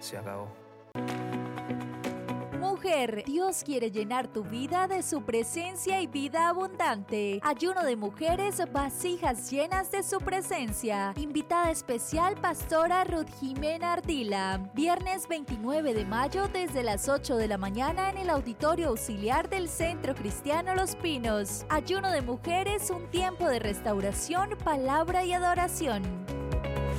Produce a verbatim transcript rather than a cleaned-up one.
se acabó. Mujer, Dios quiere llenar tu vida de su presencia y vida abundante. Ayuno de mujeres, vasijas llenas de su presencia. Invitada especial, Pastora Ruth Jimena Ardila. Viernes veintinueve de mayo desde las ocho de la mañana en el Auditorio Auxiliar del Centro Cristiano Los Pinos. Ayuno de mujeres, un tiempo de restauración, palabra y adoración.